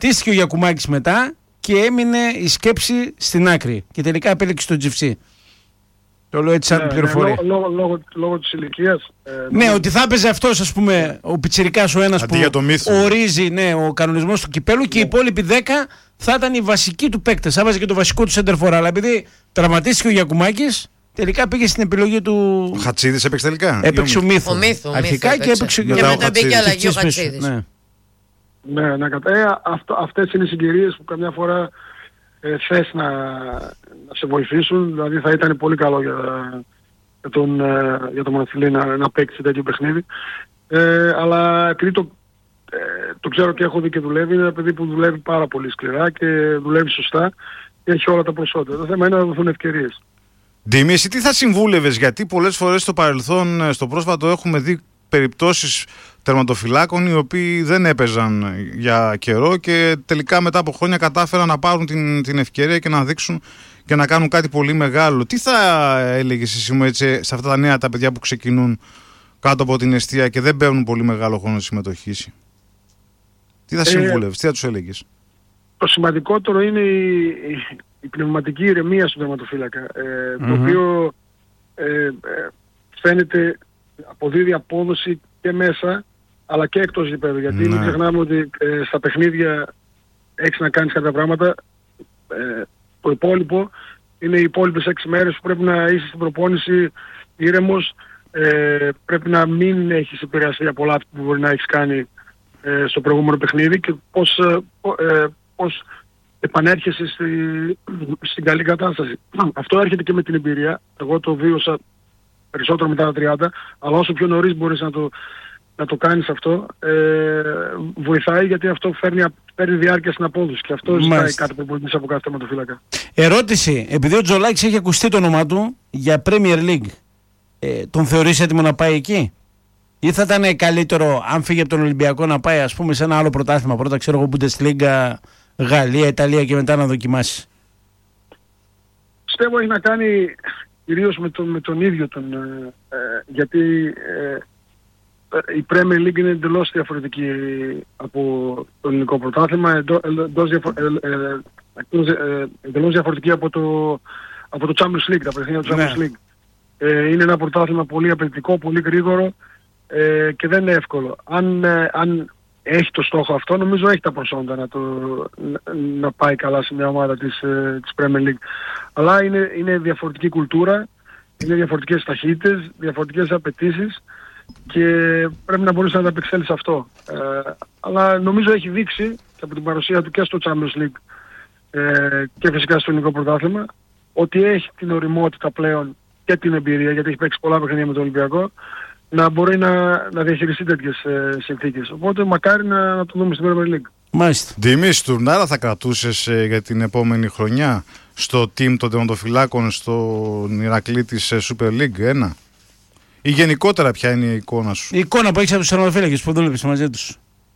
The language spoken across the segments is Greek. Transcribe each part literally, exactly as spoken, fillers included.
Τραυματίστηκε ο Γιακουμάκης μετά και έμεινε η σκέψη στην άκρη. Και τελικά επέλεξε το Τζιφσί. Το λέω έτσι σαν ναι, πληροφορία. Ναι, λόγω, λόγω, λόγω της ηλικίας. Ε, ναι, λόγω... ότι θα έπαιζε αυτός, ας πούμε, ο πιτσιρικάς ο ένας που ορίζει ναι, ο κανονισμός του κυπέλου, ναι. Και οι υπόλοιποι δέκα θα ήταν οι βασικοί του παίκτες. Θα βάζει και το βασικό του σέντερφορ. Αλλά επειδή τραυματίστηκε ο Γιακουμάκης, τελικά πήγε στην επιλογή του. Ο Χατσίδης έπαιξε τελικά. Έπαιξε ο Μύθου. Ο Μύθου αρχικά Μύθου και έπαιξε και μετά μπήκε αλλαγή ο Χατσίδης. Ναι, ναι, ναι ε, αυτό, αυτές είναι οι συγκυρίες που καμιά φορά ε, θες να, να σε βοηθήσουν. Δηλαδή θα ήταν πολύ καλό για, για τον, ε, για τον Μοναθιλή να, να παίξει τέτοιο παιχνίδι. Ε, αλλά επειδή το, ε, το ξέρω και έχω δει και δουλεύει, είναι ένα παιδί που δουλεύει πάρα πολύ σκληρά και δουλεύει σωστά και έχει όλα τα προσόντα. Το θέμα είναι να δοθούν ευκαιρίες. Ντίμη, εσύ τι θα συμβούλευες, γιατί πολλές φορές στο παρελθόν, στο πρόσφατο, έχουμε δει περιπτώσεις τερματοφυλάκων οι οποίοι δεν έπαιζαν για καιρό και τελικά μετά από χρόνια κατάφεραν να πάρουν την, την ευκαιρία και να δείξουν και να κάνουν κάτι πολύ μεγάλο. Τι θα έλεγες εσύ μου έτσι σε αυτά τα νέα τα παιδιά που ξεκινούν κάτω από την εστία και δεν παίρνουν πολύ μεγάλο χρόνο συμμετοχής? Τι θα συμβούλευες, ε, τι θα τους έλεγες? Το σημαντικότερο είναι η, η, η πνευματική ηρεμία στον τερματοφύλακα, ε, mm-hmm. το οποίο ε, ε, φαίνεται αποδίδει απόδοση και μέσα αλλά και εκτός γηπέδου, γιατί mm-hmm. μην ξεχνάμε ότι ε, στα παιχνίδια έχεις να κάνεις κάποια πράγματα, ε, το υπόλοιπο είναι οι υπόλοιπες έξι μέρες που πρέπει να είσαι στην προπόνηση ήρεμος, ε, πρέπει να μην έχεις επηρεαστεί από λάθη που μπορεί να έχεις κάνει ε, στο προηγούμενο παιχνίδι και πώς, ε, πώς επανέρχεσαι στη, στην καλή κατάσταση. Αυτό έρχεται και με την εμπειρία. Εγώ το βίωσα περισσότερο μετά τα τριάντα, αλλά όσο πιο νωρίς μπορείς να το, να το κάνεις αυτό, ε, βοηθάει, γιατί αυτό φέρνει, φέρνει διάρκεια στην απόδοση και αυτό ζητάει κάτι που μπορεί από κάθε τερματοφύλακα. Ερώτηση, επειδή ο Τζολάκης έχει ακουστεί το όνομα του για Premier League, ε, τον θεωρείς έτοιμο να πάει εκεί? Ή θα ήταν καλύτερο αν φύγει από τον Ολυμπιακό να πάει, ας πούμε, σε ένα άλλο πρωτάθλημα, πρώτα ξέρω εγώ Bundesliga, Γαλλία, Ιταλία και μετά να δοκιμάσει? Πιστεύω έχει να κάνει κυρίως με τον, με τον ίδιο τον, ε, ε, γιατί ε, η Premier League είναι εντελώς διαφορετική από το ελληνικό πρωτάθλημα, εντελώς, διαφο- ε, ε, ε, εντελώς διαφορετική από το, από το Champions League, τα παιχνίδια του Champions League. Ε, είναι ένα πρωτάθλημα πολύ απαιτητικό, πολύ γρήγορο ε, και δεν είναι εύκολο. Αν, ε, αν έχει το στόχο αυτό, νομίζω έχει τα προσόντα να, το, να, να πάει καλά σε μια ομάδα της, ε, της Premier League. Αλλά είναι, είναι διαφορετική κουλτούρα, είναι διαφορετικές ταχύτητες, διαφορετικές απαιτήσεις και πρέπει να μπορείς να ανταπεξέλθεις σε αυτό. Ε, αλλά νομίζω έχει δείξει και από την παρουσία του και στο Champions League ε, και φυσικά στο ελληνικό πρωτάθλημα ότι έχει την οριμότητα πλέον και την εμπειρία, γιατί έχει παίξει πολλά παιχνίδια με τον Ολυμπιακό, να μπορεί να, να διαχειριστεί τέτοιες ε, συνθήκες. Οπότε μακάρι να, να το δούμε στην Premier League. Μάλιστα. Ντίμη, Στουρνάρα θα κρατούσες ε, για την επόμενη χρονιά στο team των τερματοφυλάκων στον Ηρακλή της ε, Super League ένα? Ή γενικότερα ποια είναι η εικόνα σου? Η εικόνα που έχεις από τους τερματοφύλακες που δούλεψες μαζί τους.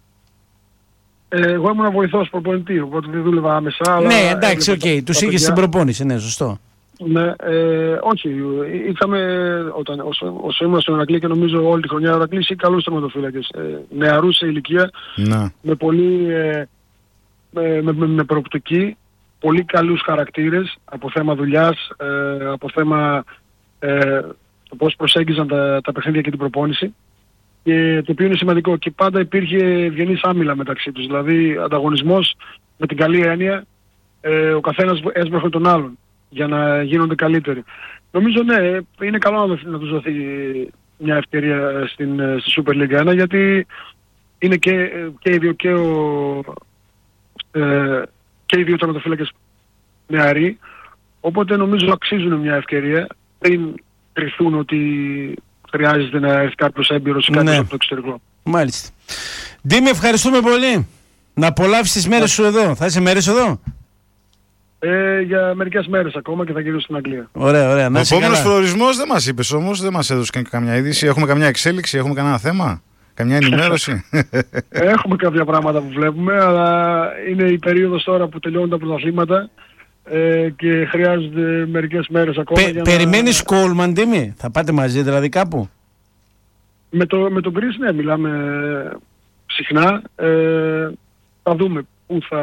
Ε, εγώ ήμουν βοηθός προπονητή, οπότε δεν δούλευα άμεσα. Ναι, εντάξει, οκ. Okay. Τους είχες στην προπόνηση, ναι, σωστό. Ναι, ε, όχι. Είχαμε, όταν, όσο, όσο ήμουν στον Ηρακλή και νομίζω όλη τη χρονιά, ο Ηρακλής είχε καλούς τερματοφύλακες. Ε, νεαρούς σε ηλικία, να. με πολύ ε, με, με, με, με προοπτική, πολύ καλούς χαρακτήρες από θέμα δουλειάς, ε, από θέμα ε, το πώς προσέγγιζαν τα, τα παιχνίδια και την προπόνηση. Και το οποίο είναι σημαντικό. Και πάντα υπήρχε ευγενής άμυλα μεταξύ τους. Δηλαδή ανταγωνισμός με την καλή έννοια, ε, ο καθένας έσπρωχε τον άλλον για να γίνονται καλύτεροι. Νομίζω ναι, είναι καλό να, να τους δοθεί μια ευκαιρία στην, στη Super League ένα, γιατί είναι και, και οι δύο και, ο, ε, και οι δύο τερματοφύλακες νεαροί, οπότε νομίζω αξίζουν μια ευκαιρία πριν κρυθούν ότι χρειάζεται να έρθει κάποιος έμπειρος ή κάποιος ναι. από το εξωτερικό. Μάλιστα. Ντίμη, ευχαριστούμε πολύ. Να απολαύσεις τις μέρες σου εδώ. Θα είσαι μέρες εδώ? Ε, για μερικές μέρες ακόμα και θα γυρίσω στην Αγγλία. Ωραία, ωραία. Ο επόμενος προορισμός δεν μας είπες όμως, δεν μας έδωσε καμιά είδηση. Έχουμε καμιά εξέλιξη, έχουμε κανένα θέμα, καμιά ενημέρωση? Έχουμε κάποια πράγματα που βλέπουμε, αλλά είναι η περίοδος τώρα που τελειώνουν τα πρωταθλήματα ε, και χρειάζονται μερικές μέρες ακόμα. Πε, για περιμένεις να... Κόλμαν, Ντίμη? Θα πάτε μαζί δηλαδή κάπου? Με, το, με τον Chris, ναι, μιλάμε συχνά. Ε, θα δούμε που θα